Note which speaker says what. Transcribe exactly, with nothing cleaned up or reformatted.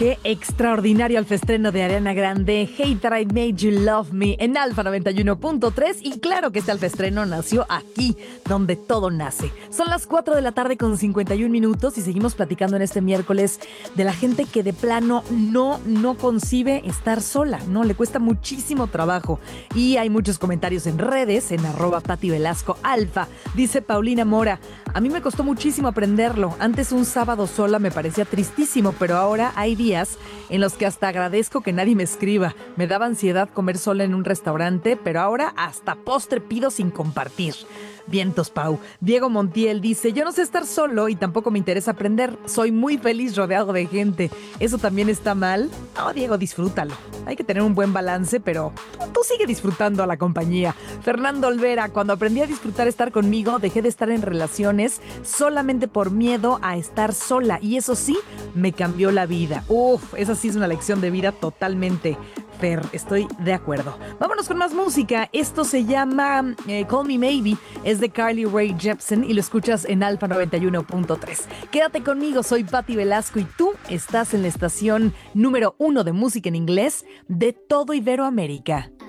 Speaker 1: Qué extraordinario alfaestreno de Ariana Grande, Hate That I Made You Love Me, en Alfa noventa y uno punto tres. Y claro que este alfaestreno nació aquí, donde todo nace. Son las cuatro de la tarde con cincuenta y un minutos y seguimos platicando en este miércoles de la gente que de plano no, no concibe estar sola, ¿no? Le cuesta muchísimo trabajo. Y hay muchos comentarios en redes, en arroba Pati Velasco Alfa. Dice Paulina Mora, a mí me costó muchísimo aprenderlo. Antes un sábado sola me parecía tristísimo, pero ahora hay días en los que hasta agradezco que nadie me escriba. Me daba ansiedad comer sola en un restaurante, pero ahora hasta postre pido sin compartir. Vientos, Pau. Diego Montiel dice, yo no sé estar solo y tampoco me interesa aprender. Soy muy feliz rodeado de gente. ¿Eso también está mal? No, Diego, disfrútalo. Hay que tener un buen balance, pero tú, tú sigue disfrutando a la compañía. Fernando Olvera, cuando aprendí a disfrutar estar conmigo, dejé de estar en relaciones solamente por miedo a estar sola. Y eso sí, me cambió la vida. Uf, esa sí es una lección de vida totalmente. Fer, estoy de acuerdo. Vámonos con más música. Esto se llama eh, Call Me Maybe. Es de Carly Rae Jepsen y lo escuchas en Alfa noventa y uno punto tres. Quédate conmigo, soy Pati Velasco y tú estás en la estación número uno de música en inglés de todo Iberoamérica.